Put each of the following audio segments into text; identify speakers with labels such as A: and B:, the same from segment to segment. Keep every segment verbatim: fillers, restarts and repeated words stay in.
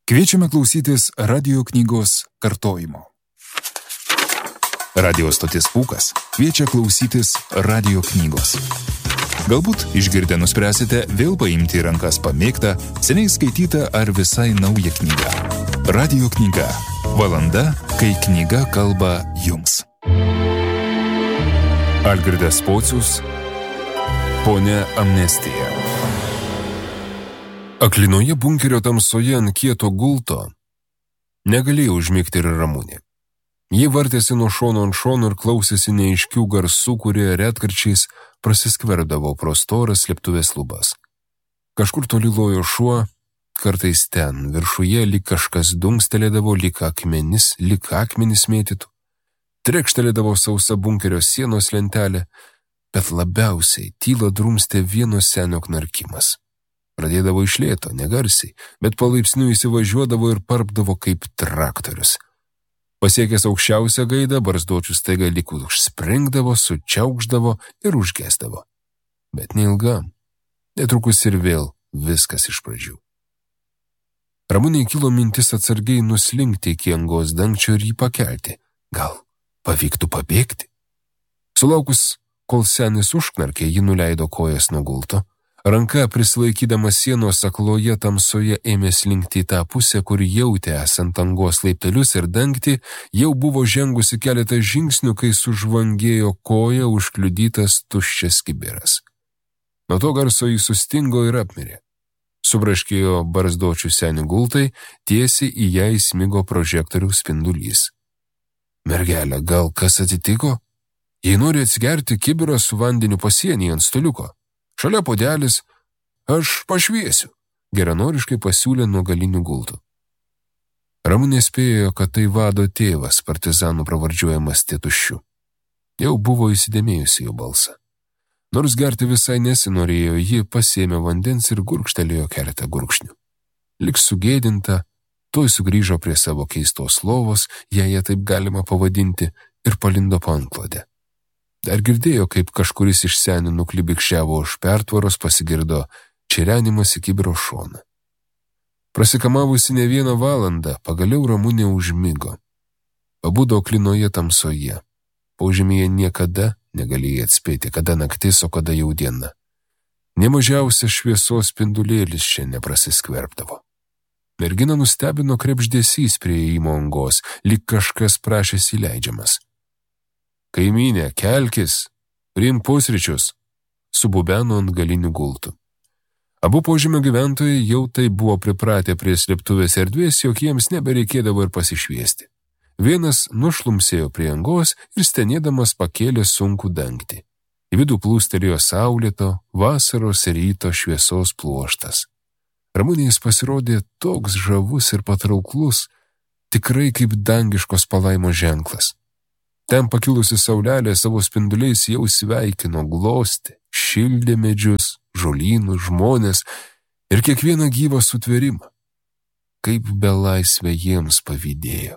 A: Kviečiame klausytis radio knygos kartojimo. Radio stotis Pūkas kviečia klausytis radio knygos. Galbūt išgirdę nuspręsite vėl paimti į rankas pamėgtą, seniai skaitytą ar visai naują knygą. Radio knyga. Valanda, kai knyga kalba jums. Algirdas Pocius, Ponia Amnestija. Aklinoje bunkerio tamsoje ant kieto gulto negalėjo užmigti ir Ramunė. Ji vartėsi nuo šono ant šono ir klausėsi neaiškių garsų, kurie retkarčiais prasiskverbdavo pro storas slėptuvės lubas. Kažkur toli lojo šuo, kartais ten, viršuje lyg kažkas dunkstelėdavo, lyg akmenis, lyg akmenis mėtytų. Trekštelėdavo sausa bunkerio sienos lentelė, bet labiausiai tylą drumstė vieno senio knarkimas. Pradėdavo iš lėto, negarsiai, bet palaipsniui įsivažiuodavo ir parpdavo kaip traktorius. Pasiekęs aukščiausią gaidą, barzdočius staiga lyg užspringdavo, sučiaukšdavo ir užgesdavo. Bet neilgam, netrukus ir vėl viskas iš pradžių. Ramunei kilo mintis atsargiai nuslinkti iki angos dangčio ir jį pakelti. Gal pavyktų pabėgti? Sulaukus, kol senis užknarkė, ji nuleido kojas nuo gulto. Ranka, prislaikydama sienos akloje tamsoje, ėmė slinkti į tą pusę, kur jautė esant angos laiptelius ir dangtį, jau buvo žengusi keletą žingsnių, kai sužvangėjo koja užkliudytas tuščias kibiras. Nuo to garso jį sustingo ir apmirė. Subraškėjo barzdočių senių gultai, tiesiai į ją įsmigo prožektorių spindulys. Mergelė, gal kas atsitiko? Jei nori atsigerti kibirą su vandeniu pasienyje ant staliuko. Šalia puodelis, aš pašviesiu, geranoriškai pasiūlė nuo galinių gultų. Ramunė spėjo, kad tai vado tėvas, partizanų pravardžiuojamas Tėtušiu. Jau buvo įsidėmėjusi jo balsą. Nors gerti visai nesinorėjo, ji pasėmė vandens ir gurkštelėjo keletą gurkšnių. Lik sugėdinta, tuoj sugrįžo prie savo keistos lovos, jei ją taip galima pavadinti, ir palindo po antklodę. Dar girdėjo, kaip kažkuris iš senių nuklibikščiavo už pertvaros, pasigirdo čirenimas į kibiro šoną. Prasikamavusi ne vieną valandą, pagaliau Ramunė užmigo. Pabudo aklinoje tamsoje. Požemyje niekada negalėjo atspėti, kada naktis, o kada jau diena. Nemažiausias šviesos spindulėlis čia neprasiskverbdavo. Mergina nustebino krebždesys prie įėjimo angos, lyg kažkas prašėsi įleidžiamas. Kaimynė, kelkis, priimk pusryčius, sububeno ant galinių gultų. Abu požemio gyventojai jau tai buvo pripratę prie slėptuvės erdvės, jog jiems nebereikėdavo ir pasišviesti. Vienas nušlumsėjo prie angos ir stenėdamas pakėlė sunkų dangtį. Į vidų plūstelėjo saulėto, vasaros ryto šviesos pluoštas. Ramunei jis pasirodė toks žavus ir patrauklus, tikrai kaip dangiškos palaimos ženklas. Ten pakilusi saulelė savo spinduliais jau sveikino, glostė, šildė medžius, žolynus, žmonės ir kiekvieną gyvą sutvėrimą. Kaip belaisvė jiems pavydėjo.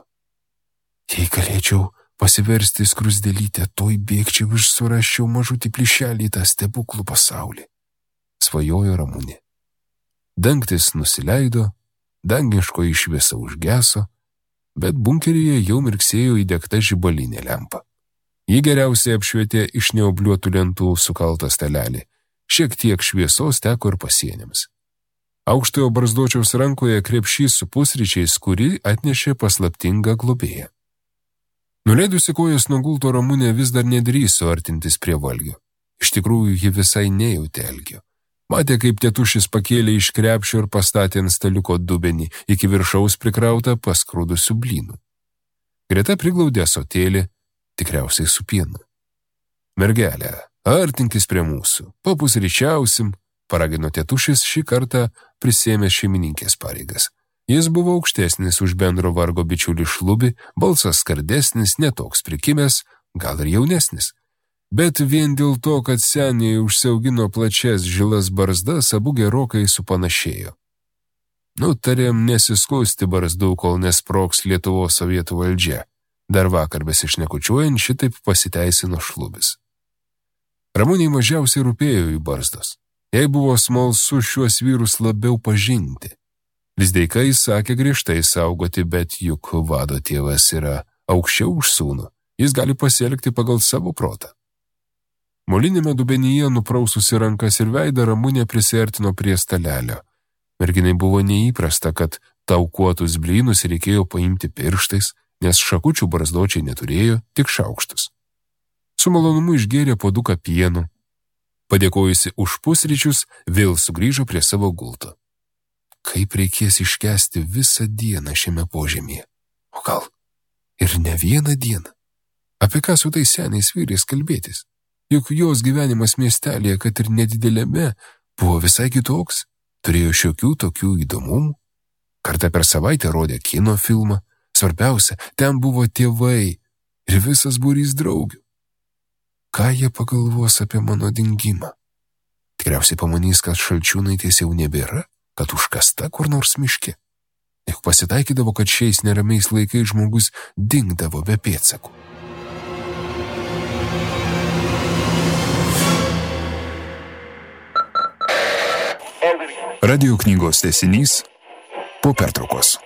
A: Jei galėčiau pasiversti skrusdėlytę, toj bėgčiau ir surasčiau mažutį plyšelį į tą stebuklų pasaulį. Svajojo Ramunė. Dangtis nusileido, dangiškoji šviesa užgeso, bet bunkeryje jau mirksėjo įdegta žibalinė lempa. Ji geriausiai apšvietė iš neobliuotų lentų sukaltą stalelį. Šiek tiek šviesos teko ir pasienėms. Aukštojo barzdočiaus rankoje krepšys su pusryčiais, kurį atnešė paslaptinga globėja. Nuleidusi kojas nuo gulto, Ramunė vis dar nedrįso artintis prie valgio. Iš tikrųjų, ji visai nejautė algio. Matė, kaip Tėtušis pakėlė iš krepšio ir pastatė ant staliuko dubenį, iki viršaus prikrautą paskrudusių blynų. Greta priglaudė ąsotėlį, tikriausiai su pienu. Mergelė, artinkis prie mūsų, papusryčiausim, paragino Tėtušis, šį kartą prisėmė šeimininkės pareigas. Jis buvo aukštesnis už bendro vargo bičiulį Šlubį, balsas skardesnis, netoks prikimęs, gal ir jaunesnis. Bet vien dėl to, kad seniai užsiaugino plačias žilas barzdas, abu gerokai supanašėjo. Nutarėm nesiskusti barzdų, kol nesproks Lietuvos sovietų valdžia. Dar vakar besišnekučiuojant šitaip pasiteisino Šlubis. Ramunei mažiausiai rūpėjo jų barzdos. Jai buvo smalsu šiuos vyrus labiau pažinti. Lizdeika įsakė griežtai saugoti, bet juk vado tėvas yra aukščiau už sūnų, jis gali pasielgti pagal savo protą. Molinėme dubenyje nupraususi rankas ir veidą Ramunė prisiartino prie stalelio. Merginai buvo neįprasta, kad taukuotus blynus reikėjo paimti pirštais, nes šakučių barzdočiai neturėjo, tik šaukštus. Su malonumu išgėrė puoduką pieno. Padėkojusi už pusryčius, vėl sugrįžo prie savo gulto. Kaip reikės iškęsti visą dieną šiame požemyje? O gal ir ne vieną dieną? Apie ką su tais seniais vyrais kalbėtis? Juk jos gyvenimas miestelėje, kad ir nedidelėme, buvo visai kitoks, turėjo šiokių tokių įdomumų. Kartą per savaitę rodė kino filmą, svarbiausia, ten buvo tėvai ir visas būrys draugių. Ką jie pagalvos apie mano dingimą? Tikriausiai pamanys, kad Šalčiūnaitės jau nebėra, kad užkasta kur nors miške. Juk pasitaikydavo, kad šiais neramiais laikais žmogus dingdavo be pėdsakų.
B: Radio knygos tęsinys po pertraukos.